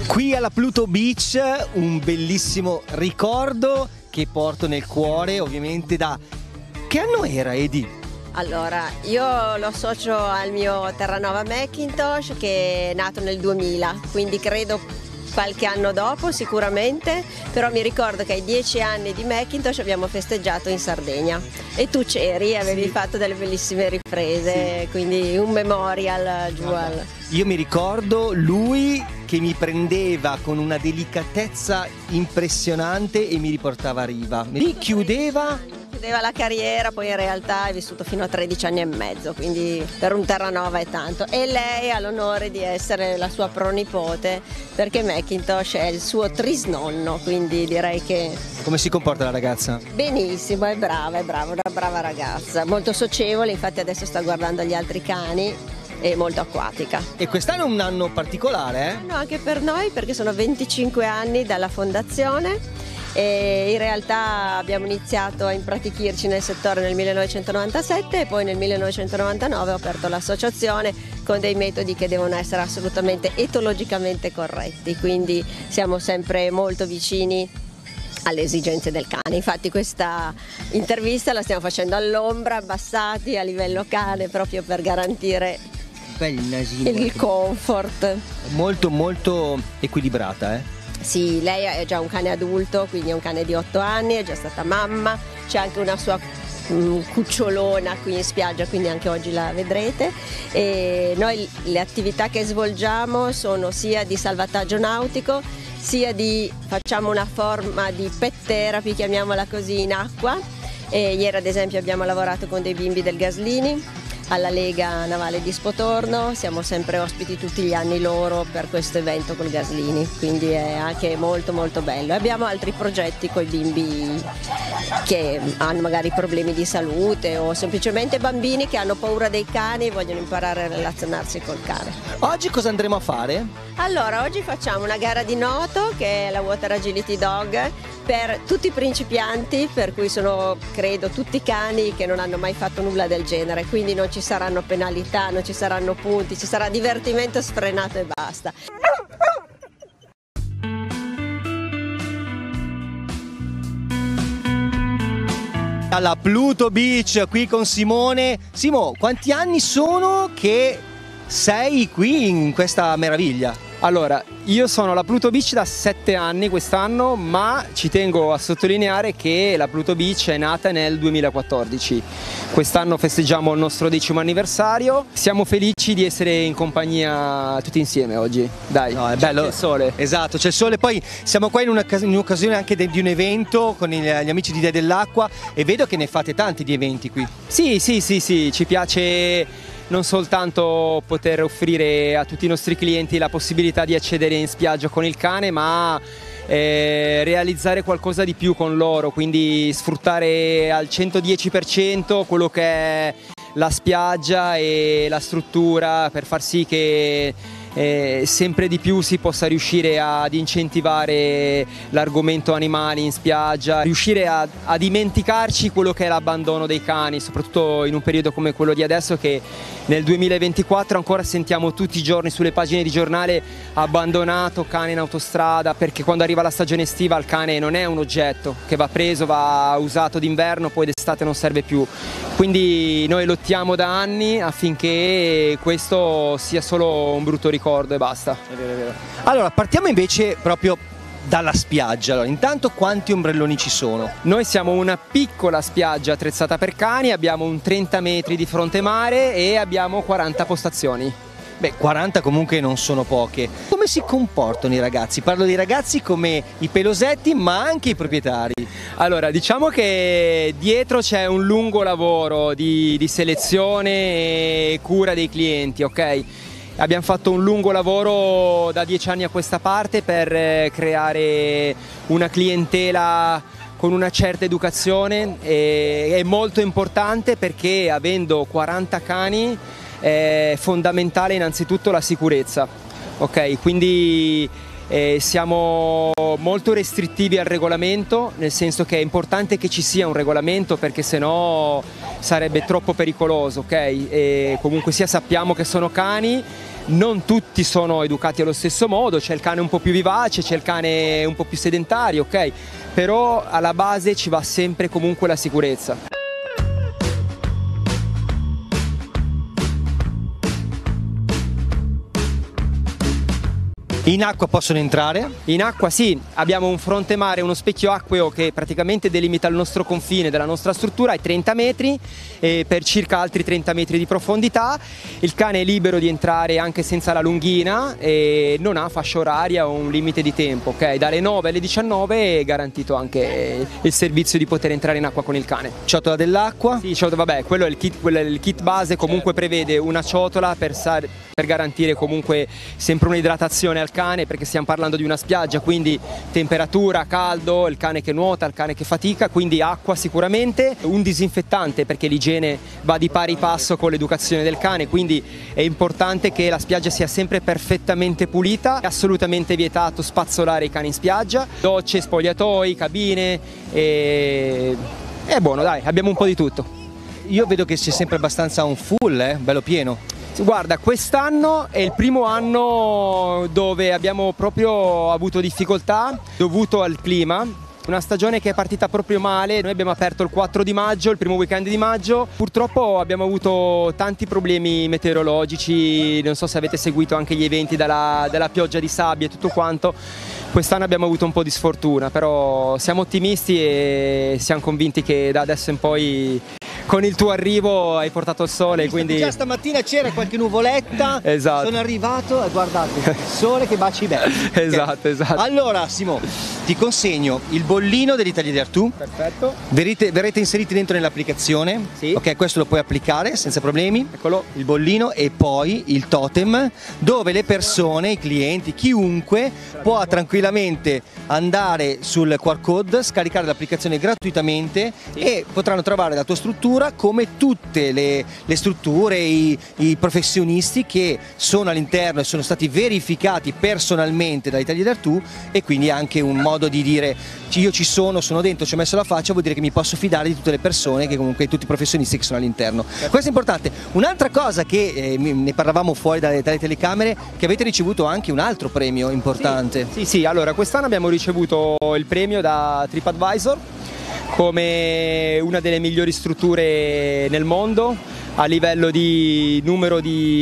Qui alla Pluto Beach un bellissimo ricordo che porto nel cuore, ovviamente da... Che anno era, Edi? Allora, io lo associo al mio Terranova Macintosh che è nato nel 2000, quindi credo qualche anno dopo sicuramente, però mi ricordo che ai 10 anni di Macintosh abbiamo festeggiato in Sardegna e tu c'eri e avevi fatto delle bellissime riprese, quindi un memorial giù al... Io mi ricordo lui che mi prendeva con una delicatezza impressionante e mi riportava a riva. Mi chiudeva la carriera, poi in realtà è vissuto fino a 13 anni e mezzo, quindi per un Terranova è tanto. E lei ha l'onore di essere la sua pronipote, perché Macintosh è il suo trisnonno, quindi direi che... Come si comporta la ragazza? Benissimo, è brava, una brava ragazza, molto socievole, infatti adesso sta guardando gli altri cani. È molto acquatica. E quest'anno è un anno particolare, eh? No, anche per noi, perché sono 25 anni dalla fondazione e in realtà abbiamo iniziato a impratichirci nel settore nel 1997 e poi nel 1999 ho aperto l'associazione con dei metodi che devono essere assolutamente etologicamente corretti, quindi siamo sempre molto vicini alle esigenze del cane. Infatti questa intervista la stiamo facendo all'ombra, abbassati a livello cane, proprio per garantire Bel nasino, il comfort. Molto molto equilibrata, eh? Sì, lei è già un cane adulto, quindi è un cane di 8 anni, è già stata mamma, c'è anche una sua cucciolona qui in spiaggia, quindi anche oggi la vedrete. E noi le attività che svolgiamo sono sia di salvataggio nautico, sia facciamo una forma di pet therapy, chiamiamola così, in acqua. E ieri ad esempio abbiamo lavorato con dei bimbi del Gaslini alla Lega Navale di Spotorno, siamo sempre ospiti tutti gli anni loro per questo evento col Gaslini, quindi è anche molto molto bello. Abbiamo altri progetti con i bimbi che hanno magari problemi di salute o semplicemente bambini che hanno paura dei cani e vogliono imparare a relazionarsi col cane. Oggi cosa andremo a fare? Allora, oggi facciamo una gara di nuoto che è la Water Agility Dog per tutti i principianti, per cui sono credo tutti cani che non hanno mai fatto nulla del genere, quindi non ci saranno penalità, non ci saranno punti, ci sarà divertimento sfrenato e basta. Alla Pluto Beach qui con Simone. Simo, quanti anni sono che sei qui in questa meraviglia? Allora, io sono alla Pluto Beach da 7 anni quest'anno, ma ci tengo a sottolineare che la Pluto Beach è nata nel 2014. Quest'anno festeggiamo il nostro 10° anniversario. Siamo felici di essere in compagnia tutti insieme oggi. Dai, no, è bello. C'è il sole. Esatto, c'è il sole. Poi siamo qua in un'occasione anche di un evento con gli amici di Dea dell'Acqua e vedo che ne fate tanti di eventi qui. Sì, ci piace non soltanto poter offrire a tutti i nostri clienti la possibilità di accedere in spiaggia con il cane, ma realizzare qualcosa di più con loro, quindi sfruttare al 110% quello che è la spiaggia e la struttura per far sì che sempre di più si possa riuscire ad incentivare l'argomento animali in spiaggia, riuscire a dimenticarci quello che è l'abbandono dei cani, soprattutto in un periodo come quello di adesso che nel 2024 ancora sentiamo tutti i giorni sulle pagine di giornale abbandonato, cane in autostrada, perché quando arriva la stagione estiva il cane non è un oggetto che va preso, va usato d'inverno, poi d'estate non serve più. Quindi noi lottiamo da anni affinché questo sia solo un brutto ricordo e basta. È vero, è vero. Allora, partiamo invece proprio dalla spiaggia. Allora, intanto quanti ombrelloni ci sono? Noi siamo una piccola spiaggia attrezzata per cani, abbiamo un 30 metri di fronte mare e abbiamo 40 postazioni. Beh, 40 comunque non sono poche. Come si comportano i ragazzi? Parlo dei ragazzi come i pelosetti, ma anche i proprietari. Allora, diciamo che dietro c'è un lungo lavoro di selezione e cura dei clienti, ok? Abbiamo fatto un lungo lavoro da 10 anni a questa parte per creare una clientela con una certa educazione, è molto importante perché avendo 40 cani è fondamentale innanzitutto la sicurezza, ok? Quindi siamo molto restrittivi al regolamento, nel senso che è importante che ci sia un regolamento perché sennò sarebbe troppo pericoloso, ok? E comunque sia sappiamo che sono cani, non tutti sono educati allo stesso modo, c'è il cane un po' più vivace, c'è il cane un po' più sedentario, ok? Però alla base ci va sempre comunque la sicurezza. In acqua possono entrare? In acqua sì, abbiamo un fronte mare, uno specchio acqueo che praticamente delimita il nostro confine della nostra struttura ai 30 metri e per circa altri 30 metri di profondità. Il cane è libero di entrare anche senza la lunghina e non ha fascia oraria o un limite di tempo, ok? Dalle 9 alle 19 è garantito anche il servizio di poter entrare in acqua con il cane. Ciotola dell'acqua? Sì, vabbè, quello è il kit base, comunque prevede una ciotola per garantire comunque sempre un'idratazione al cane, perché stiamo parlando di una spiaggia, quindi temperatura, caldo, il cane che nuota, il cane che fatica, quindi acqua sicuramente, un disinfettante perché l'igiene va di pari passo con l'educazione del cane, quindi è importante che la spiaggia sia sempre perfettamente pulita, è assolutamente vietato spazzolare i cani in spiaggia, docce, spogliatoi, cabine è buono, dai, abbiamo un po' di tutto. Io vedo che sia sempre abbastanza un full, bello pieno. Guarda, quest'anno è il primo anno dove abbiamo proprio avuto difficoltà dovuto al clima. Una stagione che è partita proprio male, noi abbiamo aperto il 4 di maggio, il primo weekend di maggio, purtroppo abbiamo avuto tanti problemi meteorologici, non so se avete seguito anche gli eventi della pioggia di sabbia e tutto quanto, quest'anno abbiamo avuto un po' di sfortuna, però siamo ottimisti e siamo convinti che da adesso in poi con il tuo arrivo hai portato il sole, quindi già stamattina c'era qualche nuvoletta. Esatto. Sono arrivato e guardate, il sole che baci bello. Esatto, Okay. esatto. Allora Simo, ti consegno il bollino dell'Italia di Artù. Perfetto. Verrete inseriti dentro nell'applicazione. Sì. Ok, questo lo puoi applicare senza problemi. Eccolo. Il bollino e poi il totem, dove le persone, i clienti, chiunque può tranquillamente andare sul QR code, scaricare l'applicazione gratuitamente e potranno trovare la tua struttura come tutte le strutture, i professionisti che sono all'interno e sono stati verificati personalmente dall'Italia di Artù, e quindi è anche un modo di dire io ci sono dentro, ci ho messo la faccia, vuol dire che mi posso fidare di tutte le persone, che comunque tutti i professionisti che sono all'interno. Questo è importante. Un'altra cosa che ne parlavamo fuori dalle telecamere, che avete ricevuto anche un altro premio importante. Sì, allora quest'anno abbiamo ricevuto il premio da TripAdvisor come una delle migliori strutture nel mondo a livello di numero di